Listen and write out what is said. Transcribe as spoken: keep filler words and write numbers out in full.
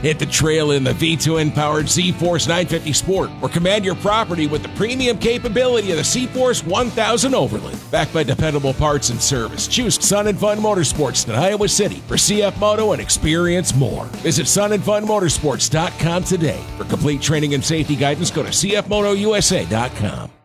Hit the trail in the V two N-powered Z-Force nine fifty Sport or command your property with the premium capability of the C-Force one thousand Overland. Backed by dependable parts and service, choose Sun and Fun Motorsports in Iowa City for C F Moto and experience more. Visit sun and fun motorsports dot com today. For complete training and safety guidance, go to c f moto u s a dot com.